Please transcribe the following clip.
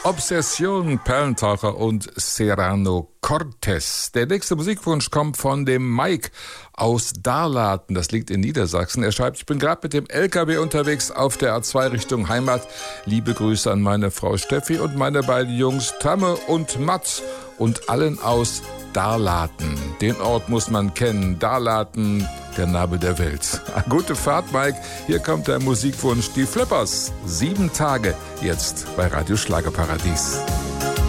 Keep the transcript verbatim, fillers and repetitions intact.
Obsession, Perlentaucher und Serrano Cortés. Der nächste Musikwunsch kommt von dem Mike aus Darlaten. Das liegt in Niedersachsen. Er schreibt, ich bin gerade mit dem L K W unterwegs auf der A zwei Richtung Heimat. Liebe Grüße an meine Frau Steffi und meine beiden Jungs Tamme und Mats und allen aus Darlaten. Den Ort muss man kennen. Darlaten, der Nabel der Welt. Gute Fahrt, Mike. Hier kommt der Musikwunsch. Die Flippers. Sieben Tage jetzt bei Radio Schlagerparadies.